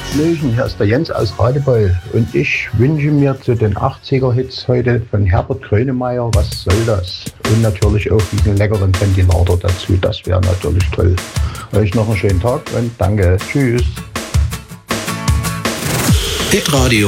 Hallöchen, hier ist der Jens aus Radebeul und ich wünsche mir zu den 80er-Hits heute von Herbert Grönemeyer, was soll das? Und natürlich auch diesen leckeren Ventilator dazu, das wäre natürlich toll. Euch noch einen schönen Tag und danke, tschüss. Hitradio